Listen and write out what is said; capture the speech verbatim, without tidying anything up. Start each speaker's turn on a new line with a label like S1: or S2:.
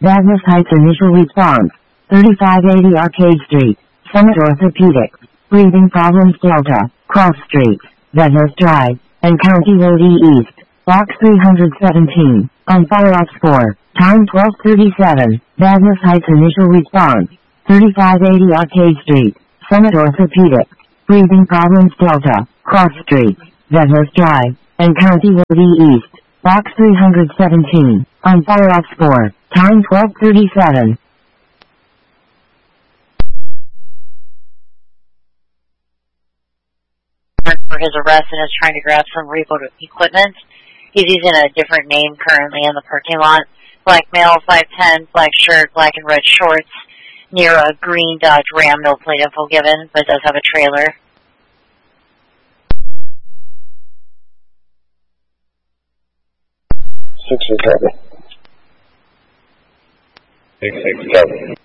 S1: Magnus Heights initial response. thirty-five eighty Arcade Street, Summit Orthopedics. Breathing problems Delta, Cross Street, Bednos Drive, and County Road E East. Box three hundred seventeen, on fire off score. Time twelve thirty-seven, Magnus Heights initial response. thirty-five eighty Arcade Street, Summit Orthopedics. Breathing problems Delta, Cross Street, Bednos Drive, and County Road E East. Box three hundred seventeen, on fire off score. Time twelve thirty-seven.
S2: For his arrest and is trying to grab some repo equipment. He's using a different name currently in the parking lot. Black male, five ten, black shirt, black and red shorts, near a green Dodge Ram, no plate info given, but does have a trailer.
S3: Six six seven. Six six seven.